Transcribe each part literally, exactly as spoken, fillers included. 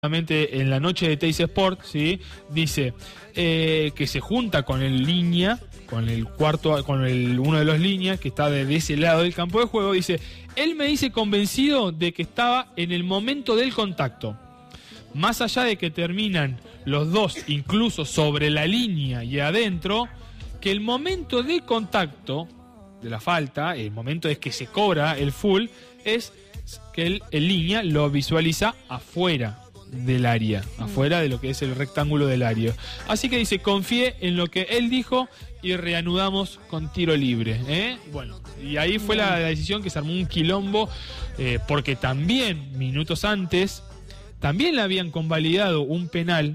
en la noche de Teis Sport, ¿sí? Dice eh, que se junta con el línea, con el cuarto, con el uno de los líneas que está de, de ese lado del campo de juego. Dice, él me dice convencido de que estaba en el momento del contacto. Más allá de que terminan los dos incluso sobre la línea y adentro, que el momento de contacto de la falta, el momento es que se cobra el full, es que el, el línea lo visualiza afuera del área, afuera de lo que es el rectángulo del área. Así que dice, confié en lo que él dijo y reanudamos con tiro libre, ¿eh? Bueno, y ahí fue la, la decisión que se armó un quilombo, eh, porque también, minutos antes, también le habían convalidado un penal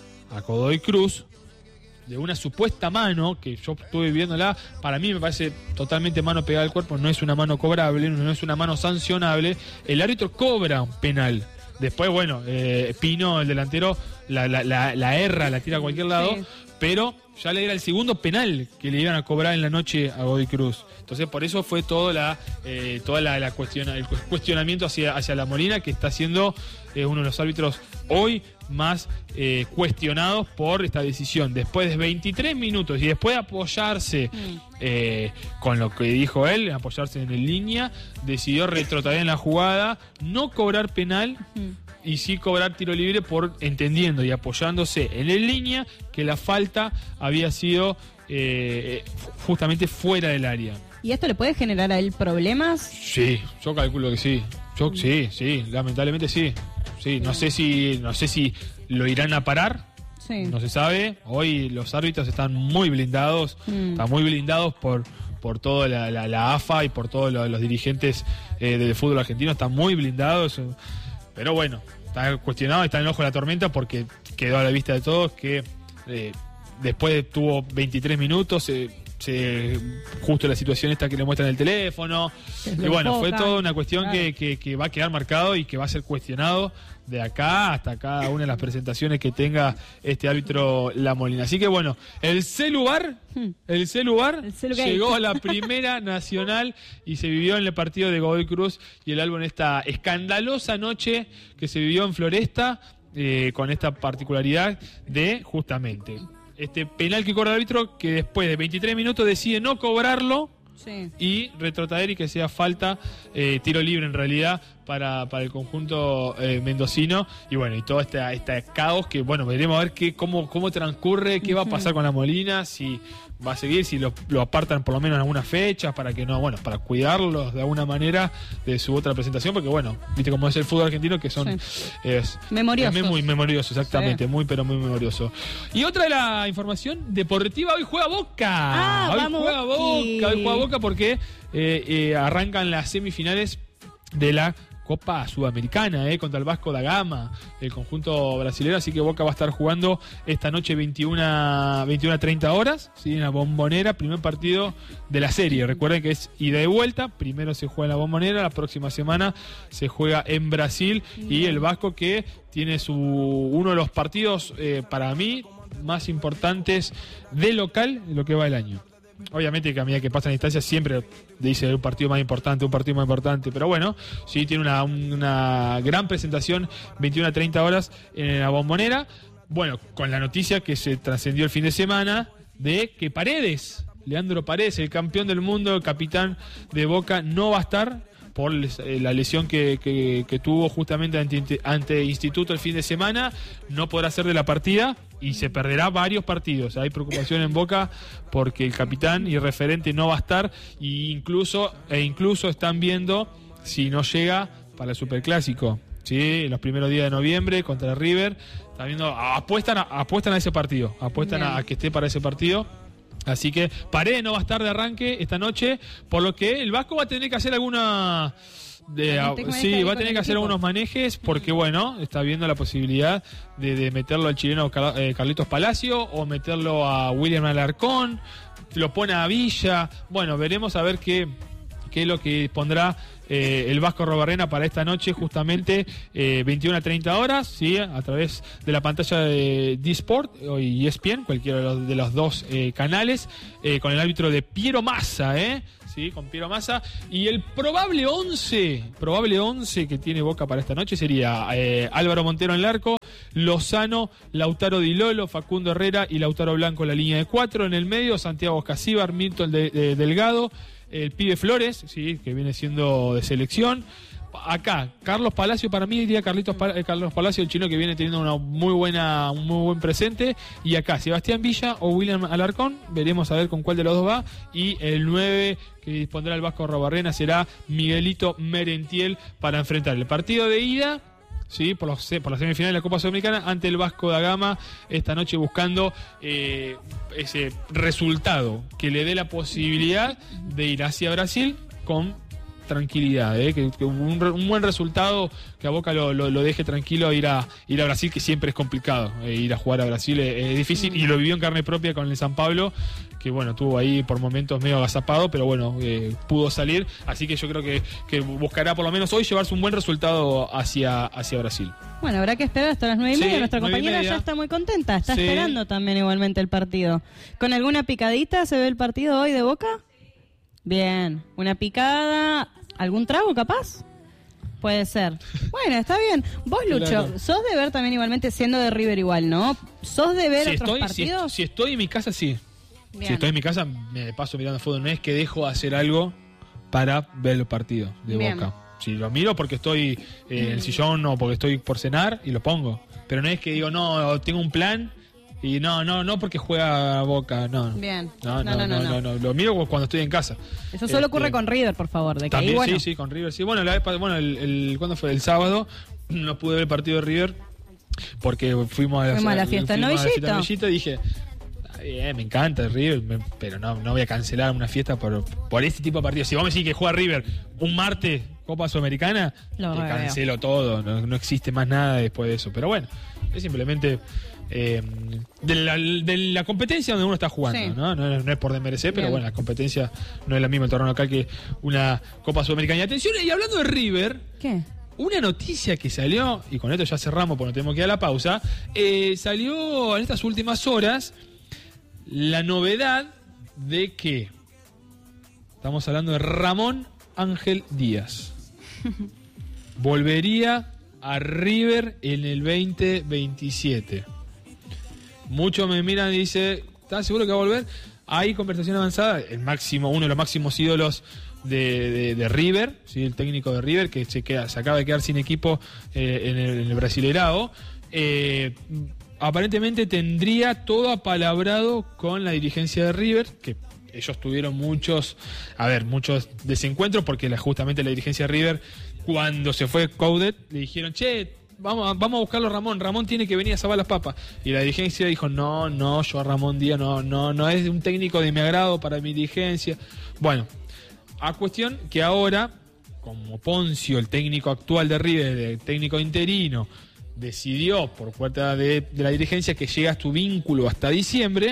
a Godoy Cruz de una supuesta mano, que yo estuve viéndola, para mí me parece totalmente mano pegada al cuerpo, no es una mano cobrable, no es una mano sancionable. El árbitro cobra un penal. Después, bueno, eh, Pino, el delantero, la, la, la, la erra, la tira a cualquier lado, sí. Pero ya le era el segundo penal que le iban a cobrar en la noche a Godoy Cruz. Entonces, por eso fue toda la, eh, toda la, la cuestiona, el cuestionamiento hacia, hacia la Molina, que está siendo eh, uno de los árbitros hoy más eh, cuestionados por esta decisión. Después de veintitrés minutos y después de apoyarse mm. eh, con lo que dijo él, apoyarse en el línea, decidió retrotraer en la jugada, no cobrar penal mm. y sí cobrar tiro libre, por entendiendo y apoyándose en el línea que la falta había sido eh, justamente fuera del área. ¿Y esto le puede generar a él problemas? Sí, yo calculo que sí. Yo, mm. Sí, sí, lamentablemente sí. Sí, no sé si no sé si lo irán a parar, sí. No se sabe. Hoy los árbitros están muy blindados, mm. están muy blindados por por toda la, la, la A F A y por todos los, los dirigentes eh, del fútbol argentino, están muy blindados. Pero bueno, está cuestionado, está en el ojo de la tormenta porque quedó a la vista de todos que eh, después tuvo veintitrés minutos, eh, Se, justo la situación esta que le muestran en el teléfono, y bueno, fue toda una cuestión claro. que, que, que va a quedar marcado y que va a ser cuestionado de acá hasta cada una de las presentaciones que tenga este árbitro La Molina. Así que bueno, el celular el celular llegó a la primera nacional y se vivió en el partido de Godoy Cruz y el Albo en esta escandalosa noche que se vivió en Floresta, eh, con esta particularidad de justamente este penal que cobra el árbitro, que después de veintitrés minutos decide no cobrarlo, sí. Y retrotraer y que sea falta, eh, tiro libre en realidad para, para el conjunto eh, mendocino. Y bueno, y todo este, este caos que, bueno, veremos a ver qué, cómo, cómo transcurre, qué va a pasar con la Molina, si va a seguir, si lo, lo apartan por lo menos en algunas fechas para que no, bueno, para cuidarlos de alguna manera de su otra presentación, porque bueno, viste cómo es el fútbol argentino, que son sí. es, memoriosos. Es muy memorioso, exactamente, sí. muy pero muy memorioso. Y otra de la información deportiva, hoy juega Boca. Ah, hoy vamos. juega Boca, y... hoy juega Boca porque eh, eh, arrancan las semifinales de la Copa Sudamericana, eh, contra el Vasco da Gama, el conjunto brasileño, así que Boca va a estar jugando esta noche veintiuna a treinta horas, ¿sí? En la Bombonera, primer partido de la serie. Recuerden que es ida y vuelta, primero se juega en la Bombonera, la próxima semana se juega en Brasil, y el Vasco que tiene su uno de los partidos, eh, para mí, más importantes de local en lo que va el año. Obviamente que a medida que pasan instancias siempre dice un partido más importante, un partido más importante, pero bueno, sí tiene una, una gran presentación, veintiuna a treinta horas en la Bombonera. Bueno, con la noticia que se trascendió el fin de semana de que Paredes, Leandro Paredes, el campeón del mundo, el capitán de Boca, no va a estar por la lesión que, que, que tuvo justamente ante, ante Instituto el fin de semana. No podrá ser de la partida y se perderá varios partidos. Hay preocupación en Boca porque el capitán y referente no va a estar, e incluso, e incluso están viendo si no llega para el Superclásico, ¿sí? Los primeros días de noviembre contra River. Están viendo, apuestan a, apuestan a ese partido, apuestan a, a que esté para ese partido. Así que Paredes no va a estar de arranque esta noche, por lo que el Vasco va a tener que hacer alguna... De, sí, va a tener que hacer algunos manejes porque, bueno, está viendo la posibilidad de, de meterlo al chileno eh, Carlitos Palacio o meterlo a William Alarcón, lo pone a Villa. Bueno, veremos a ver qué, qué es lo que pondrá eh, el Vasco Robarrena para esta noche, justamente eh, veintiuna a treinta horas, ¿sí? A través de la pantalla de D-Sport y E S P N, cualquiera de los, de los dos eh, canales, eh, con el árbitro de Piero Massa, ¿eh? ¿Sí? sí, con Piero Massa. Y el probable once, probable once que tiene Boca para esta noche sería eh, Álvaro Montero en el arco, Lozano, Lautaro Di Lolo, Facundo Herrera y Lautaro Blanco en la línea de cuatro. En el medio, Santiago Casíbar, Milton de, de, Delgado, el pibe Flores, sí, que viene siendo de selección. Acá, Carlos Palacio, para mí diría Carlitos Pal- Carlos Palacio, el chino que viene teniendo una muy buena, un muy buen presente. Y acá, Sebastián Villa o William Alarcón, veremos a ver con cuál de los dos va. Y el nueve que dispondrá el Vasco Robarrena será Miguelito Merentiel para enfrentar el partido de ida, sí, por, los, por la semifinal de la Copa Sudamericana ante el Vasco da Gama esta noche, buscando eh, ese resultado que le dé la posibilidad de ir hacia Brasil con tranquilidad, ¿eh? que, que un, un buen resultado que a Boca lo, lo, lo deje tranquilo a ir a ir a Brasil, que siempre es complicado, eh, ir a jugar a Brasil es, es difícil, y lo vivió en carne propia con el San Pablo, que bueno, tuvo ahí por momentos medio agazapado, pero bueno, eh, pudo salir, así que yo creo que, que buscará por lo menos hoy llevarse un buen resultado hacia, hacia Brasil. Bueno, habrá que esperar hasta las nueve y Sí, media. Nuestra nueve y compañera media. ya está muy contenta, está Sí. esperando también igualmente el partido. ¿Con alguna picadita se ve el partido hoy de Boca? Bien, una picada, ¿algún trago capaz? Puede ser. Bueno, está bien. Vos, Lucho, Claro. sos de ver también igualmente, siendo de River igual, ¿no? ¿Sos de ver Si otros estoy, si, partidos? si estoy en mi casa, sí. Bien. Si estoy en mi casa, me paso mirando fútbol. No es que dejo de hacer algo para ver los partidos de Bien. Boca. Si lo miro porque estoy eh, en el sillón o porque estoy por cenar y lo pongo. Pero no es que digo, no, tengo un plan y no, no, no porque juega Boca, no. Bien. No, no, no, no, no, no. Lo miro cuando estoy en casa. Eso solo Este, ocurre con River, por favor. De que También, ahí, bueno, sí, sí, con River, sí. Bueno, la vez, pa- bueno el, el, ¿cuándo fue? El sábado no pude ver el partido de River porque fuimos a la, Fuimos a la fiesta en fuimos a la fiesta en Novillito. Novillito y dije, está bien, me encanta el River, me- pero no, no voy a cancelar una fiesta por, por este tipo de partidos. Si vos me decís que juega River un martes, Copa Sudamericana, Lo te reveo. cancelo todo, no, no existe más nada después de eso. Pero bueno, es simplemente eh, de, la, de la competencia donde uno está jugando, Sí. ¿no? No, no es por desmerecer, pero Bien. bueno, la competencia no es la misma el torneo local que una Copa Sudamericana. Y atención, y hablando de River, ¿qué? una noticia que salió, y con esto ya cerramos porque no tenemos que ir a la pausa, eh, salió en estas últimas horas la novedad de que estamos hablando de Ramón Ángel Díaz. Volvería a River en el veinte veintisiete. Muchos me miran y dicen, ¿estás seguro que va a volver? Hay conversación avanzada, el máximo, uno de los máximos ídolos de, de, de River, ¿sí? El técnico de River, que se, queda, se acaba de quedar sin equipo eh, en, el, en el Brasileirao. Eh, aparentemente tendría todo apalabrado con la dirigencia de River, que ellos tuvieron muchos, a ver, muchos desencuentros, porque la, justamente la dirigencia de River, cuando se fue Coudet, le dijeron, che, vamos a, vamos a buscarlo a Ramón, Ramón tiene que venir a salvar las papas. Y la dirigencia dijo, no, no, yo a Ramón Díaz no, no, no es un técnico de mi agrado para mi dirigencia. Bueno, a cuestión que ahora, como Poncio, el técnico actual de River, el técnico interino, decidió por cuenta de, de la dirigencia que llega a su vínculo hasta diciembre,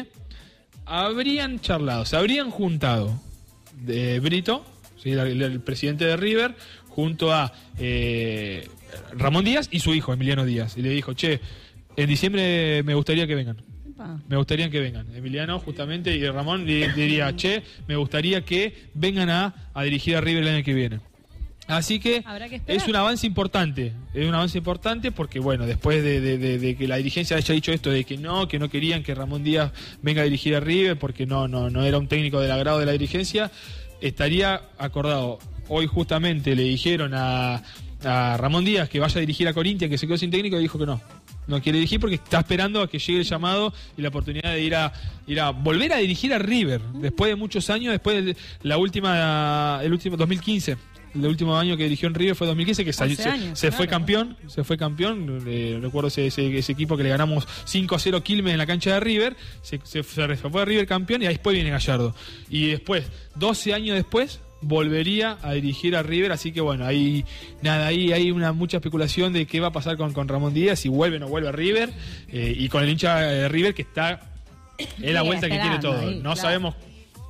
habrían charlado, se habrían juntado de Brito, ¿sí? el, el- el presidente de River, junto a eh, Ramón Díaz y su hijo, Emiliano Díaz. Y le dijo, che, en diciembre me gustaría que vengan. Epa. Me gustaría que vengan. Emiliano, justamente, y Ramón le diría, che, me gustaría que vengan a, a dirigir a River el año que viene. Así que Habrá que esperar. es un avance importante, es un avance importante porque, bueno, después de, de- de- de que la dirigencia haya dicho esto de que no, que no querían que Ramón Díaz venga a dirigir a River porque no, no, no era un técnico del agrado de la dirigencia, estaría acordado. Hoy justamente le dijeron a, a Ramón Díaz que vaya a dirigir a Corinthians, que se quedó sin técnico, y dijo que no. No quiere dirigir porque está esperando a que llegue el llamado y la oportunidad de ir a ir a volver a dirigir a River después de muchos años, después de la última el último dos mil quince. El último año que dirigió en River fue dos mil quince, que salió- once se, años, se fue claro. campeón, se fue campeón. Eh, recuerdo ese, ese, ese equipo que le ganamos cinco a cero Quilmes en la cancha de River, se, se, se fue a River campeón y después viene Gallardo. Y después, doce años después, volvería a dirigir a River, así que bueno, ahí nada, ahí hay una mucha especulación de qué va a pasar con, con Ramón Díaz, si vuelve o no vuelve a River, eh, y con el hincha de River que está en la Sí, vuelta que quiere esperando todo. ahí, No claro. sabemos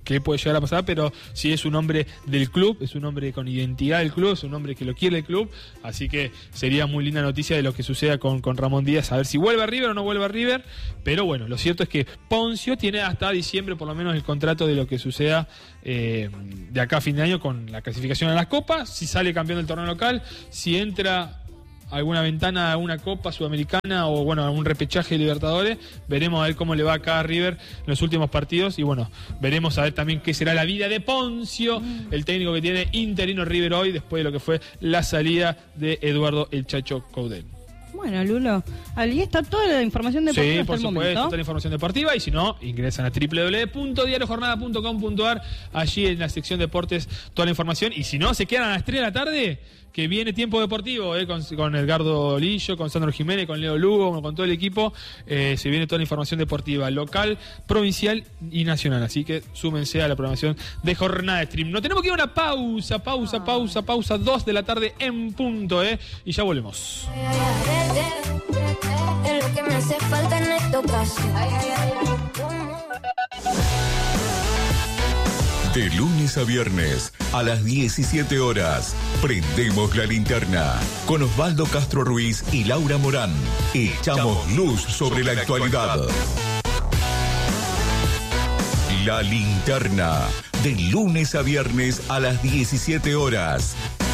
qué puede llegar a pasar, pero sí es un hombre del club, es un hombre con identidad del club, es un hombre que lo quiere el club, así que sería muy linda noticia de lo que suceda con, con Ramón Díaz, a ver si vuelve a River o no vuelve a River, pero bueno, lo cierto es que Ponzio tiene hasta diciembre por lo menos el contrato de lo que suceda eh, de acá a fin de año con la clasificación a las copas, si sale campeón del torneo local, si entra alguna ventana a una Copa Sudamericana o bueno, a un repechaje de Libertadores, veremos a ver cómo le va acá a River en los últimos partidos y bueno, veremos a ver también qué será la vida de Ponzio, el técnico que tiene interino River hoy después de lo que fue la salida de Eduardo El Chacho Coudet. Bueno, Lulo, allí está toda la información deportiva. Sí, hasta por el supuesto, momento. toda la información deportiva. Y si no, ingresan a doble u doble u doble u punto diario jornada punto com punto a r. Allí en la sección deportes, toda la información. Y si no, se quedan a las tres de la tarde, que viene Tiempo Deportivo, eh, con, con Edgardo Lillo, con Sandro Jiménez, con Leo Lugo, con todo el equipo. Eh, se viene toda la información deportiva local, provincial y nacional. Así que súmense a la programación de Jornada Stream. No tenemos que ir a una pausa, pausa, pausa, pausa. Dos de la tarde en punto, eh. Y ya volvemos. Es lo que me hace falta en estos casos. De lunes a viernes a las diecisiete horas, prendemos la linterna con Osvaldo Castro Ruiz y Laura Morán. Echamos luz sobre la actualidad. La linterna, de lunes a viernes a las diecisiete horas.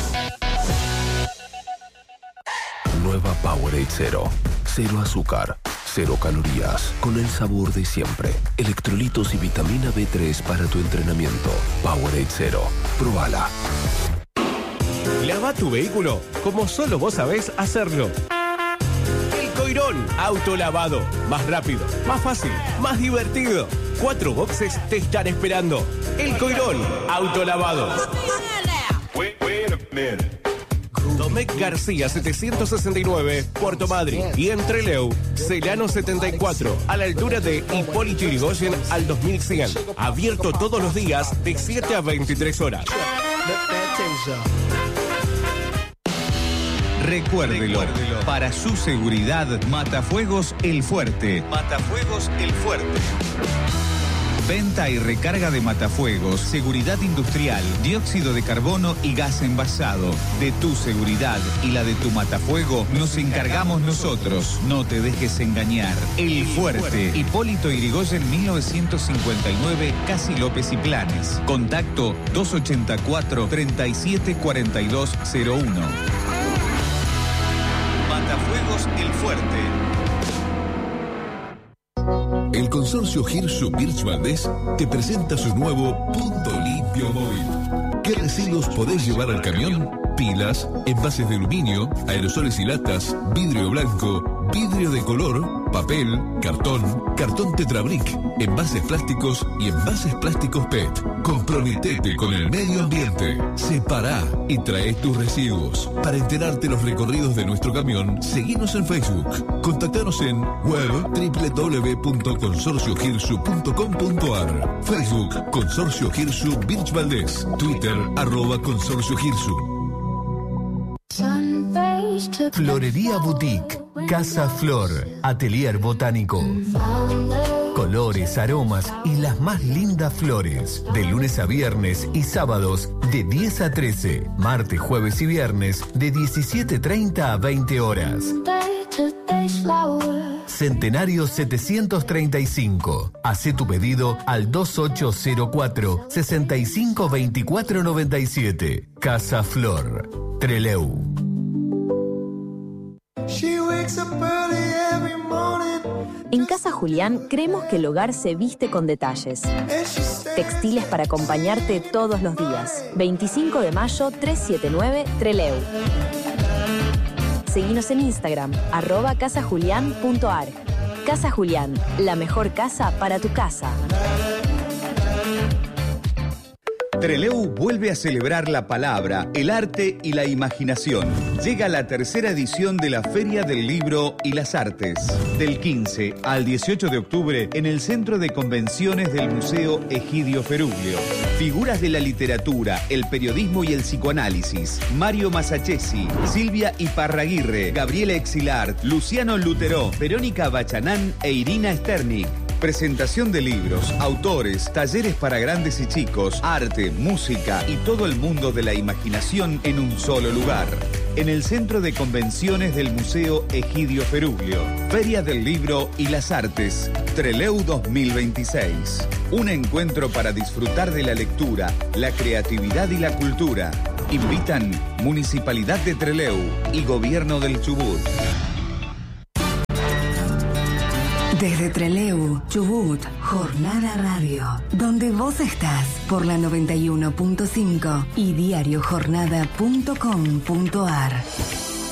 Nueva Powerade Cero. Cero azúcar, cero calorías, con el sabor de siempre. Electrolitos y vitamina B tres para tu entrenamiento. Powerade Cero. Probala. Lava tu vehículo como solo vos sabés hacerlo. El Coirón Autolavado. Más rápido, más fácil, más divertido. Cuatro boxes te están esperando. El Coirón Autolavado. Wait, wait a minute. Domecq García setecientos sesenta y nueve, Puerto Madryn. Y en Trelew, Celano setenta y cuatro, a la altura de Hipólito Yrigoyen al dos mil cien. Abierto todos los días de siete a veintitrés horas. Recuérdelo, para su seguridad, Matafuegos El Fuerte. Matafuegos El Fuerte. Venta y recarga de matafuegos, seguridad industrial, dióxido de carbono y gas envasado. De tu seguridad y la de tu matafuego nos encargamos nosotros. No te dejes engañar. El Fuerte. Hipólito Yrigoyen mil novecientos cincuenta y nueve, Casi López y Planes. Contacto dos ochenta y cuatro, treinta y siete cuarenta y dos cero uno. Matafuegos El Fuerte. El consorcio Girsu Birch Valdés te presenta su nuevo Punto Limpio Móvil. ¿Qué residuos podés llevar al camión? Pilas, envases de aluminio, aerosoles y latas, vidrio blanco, vidrio de color, papel, cartón, cartón Tetrabric, envases plásticos y envases plásticos P E T. Comprometete con el medio ambiente. Separá y trae tus residuos. Para enterarte los recorridos de nuestro camión, seguinos en Facebook. Contactanos en web doble u doble u doble u punto consorcio girsu punto com punto a r. Facebook Consorcio Girsu Birch Valdés. Twitter arroba Consorcio Girsu. Florería Boutique, Casa Flor, Atelier Botánico. Colores, aromas y las más lindas flores. De lunes a viernes y sábados de diez a trece. Martes, jueves y viernes de diecisiete treinta a veinte horas. Centenario setecientos treinta y cinco. Hacé tu pedido al dos ocho cero cuatro, sesenta y cinco veinticuatro noventa y siete. Casa Flor, Trelew. En Casa Julián creemos que el hogar se viste con detalles. Textiles para acompañarte todos los días. veinticinco de mayo, trescientos setenta y nueve, Trelew. Seguinos en Instagram, arroba casajulián.ar. Casa Julián, la mejor casa para tu casa. Trelew vuelve a celebrar la palabra, el arte y la imaginación. Llega la tercera edición de la Feria del Libro y las Artes. Del quince al dieciocho de octubre en el Centro de Convenciones del Museo Egidio Feruglio. Figuras de la literatura, el periodismo y el psicoanálisis. Mario Masachesi, Silvia Iparraguirre, Gabriela Exilart, Luciano Lutero, Verónica Bachanán e Irina Sternik. Presentación de libros, autores, talleres para grandes y chicos, arte, música y todo el mundo de la imaginación en un solo lugar. En el Centro de Convenciones del Museo Egidio Peruglio. Feria del Libro y las Artes, Trelew dos mil veintiséis. Un encuentro para disfrutar de la lectura, la creatividad y la cultura. Invitan Municipalidad de Trelew y Gobierno del Chubut. Desde Trelew, Chubut, Jornada Radio, donde vos estás por la noventa y uno punto cinco y diario jornada punto com punto ar.